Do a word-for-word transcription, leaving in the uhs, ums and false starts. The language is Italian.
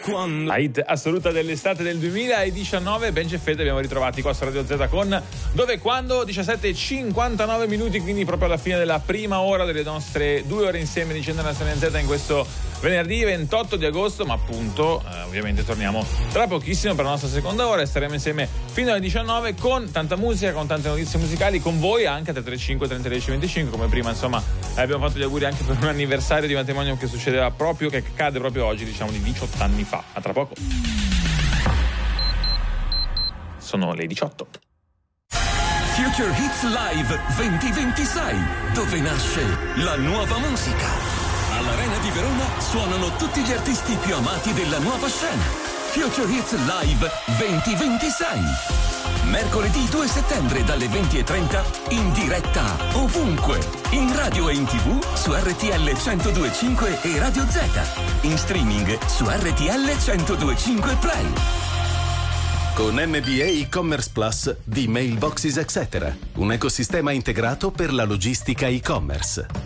quando. La hit assoluta dell'estate del duemiladiciannove. Ben Fede, abbiamo ritrovati qua su Radio Z con Dove e Quando, diciassette e cinquantanove minuti, quindi proprio alla fine della prima ora delle nostre due ore insieme di Cento Nazione Z in questo venerdì ventotto di agosto, ma appunto eh, ovviamente torniamo tra pochissimo per la nostra seconda ora e staremo insieme fino alle diciannove con tanta musica, con tante notizie musicali, con voi anche a tre tre cinque trenta dieci venticinque, come prima insomma eh, abbiamo fatto gli auguri anche per un anniversario di matrimonio che succedeva proprio, che cade proprio oggi, diciamo di diciotto anni fa. A tra poco. Sono le diciotto. Future Hits Live duemilaventisei, dove nasce la nuova musica. All'Arena di Verona suonano tutti gli artisti più amati della nuova scena. Future Hits Live duemilaventisei. Mercoledì due settembre dalle venti e trenta in diretta ovunque, in radio e in tv su R T L centodue e cinque e Radio Z, in streaming su R T L centodue e cinque Play. Con M B A e-commerce plus di Mailboxes et cetera, un ecosistema integrato per la logistica e-commerce.